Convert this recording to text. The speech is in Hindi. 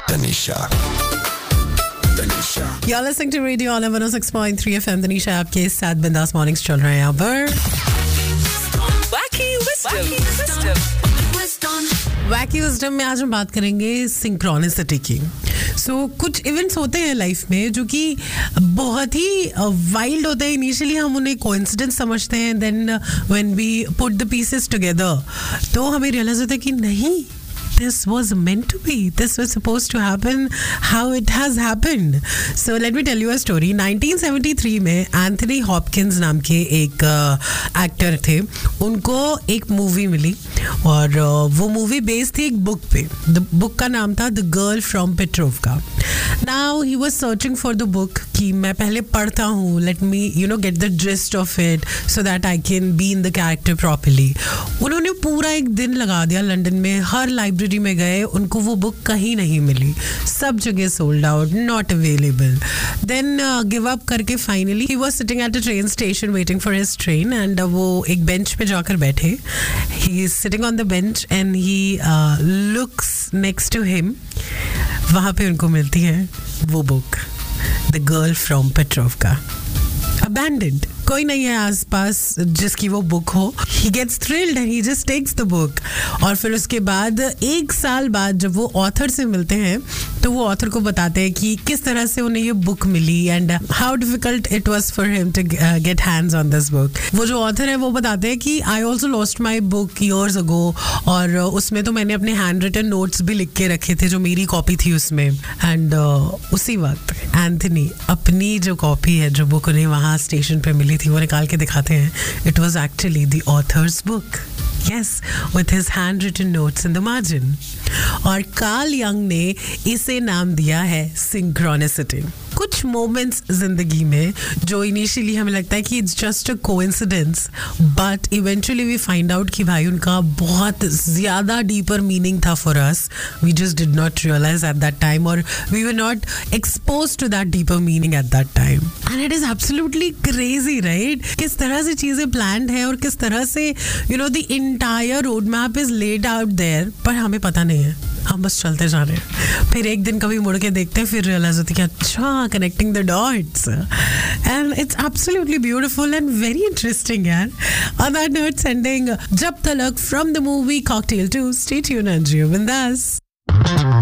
Tanisha. You're listening to Radio All 106.3 FM. Tanisha आपके साथ बिंदास मॉर्निंग्स चल रहे हैं यहाँ पर. Wacky Wisdom में आज हम बात करेंगे सिंक्रोनिसिटी की. कुछ इवेंट्स होते हैं लाइफ में जो कि बहुत ही वाइल्ड होते हैं. इनिशियली हम उन्हें कोइंसिडेंस समझते हैं, then when we put the pieces together तो हमें रियलाइज होता है कि नहीं, this was meant to be. This was supposed to happen how it has happened. So let me tell you a story. 1973 में एंथनी हॉपकिंस नाम के एक एक्टर थे. उनको एक मूवी मिली और वो मूवी बेस्ड थी एक बुक पे. द बुक का नाम था the girl from पेट्रोव्का. Now he was searching for the book कि मैं पहले पढ़ता हूँ, let me get the gist of it so that I can be in the character properly. उन्होंने पूरा एक दिन लगा दिया लंदन में, हर लाइब्रेरी में गए, उनको वो बुक कहीं नहीं मिली, सब जगह sold out, not available. Then give up करके finally he was sitting at a train station waiting for his train and वो एक बेंच पे जाकर बैठे. He is sitting on the bench and he looks next to him. वहाँ पे उनको मिलती है वो book, the girl from पेट्रोव्का. Abandoned. कोई नहीं है आसपास जिसकी वो बुक हो. He gets thrilled and he just takes the book. और फिर उसके बाद एक साल बाद जब वो ऑथर से मिलते हैं तो वो ऑथर को बताते हैं कि किस तरह से उन्हें ये book milli and how difficult it was for him to get hands on this book. वो जो ऑथर है वो बताते हैं कि I also lost my book years ago और उसमें तो मैंने अपने हैंड रिटन नोट्स भी लिख के रखे थे जो मेरी कॉपी थी उसमें. एंड उसी वक्त एंथनी अपनी जो कॉपी है, जो बुक उन्हें वहाँ स्टेशन पे मिली थी, वो निकाल के दिखाते हैं. It was actually the author's book. Yes, with his handwritten notes in the margin. और कार्ल यंग ने इसे नाम दिया है सिंक्रोनिसिटी. कुछ मोमेंट्स जिंदगी में जो इनिशियली हमें लगता है कि it's just a coincidence, but eventually we find out कि भाई उनका बहुत ज़्यादा डीपर मीनिंग था for us. We just did not realise at that time और we were not expose to that deeper meaning at that time. And it is absolutely crazy, right? किस तरह से चीज़ें प्लान्ड है और किस तरह से the entire road map is laid out there, पर हमें पता नहीं है, हम बस चलते जा रहे हैं. फिर एक दिन कभी मुड़ के देखते हैं, फिर रियलाइज होती है कि अच्छा, connecting the dots. And it's absolutely beautiful and very interesting यार. ऑन दैट नोट, सेंडिंग जब तलक from the movie cocktail 2. Stay tuned and जियो बिंदास.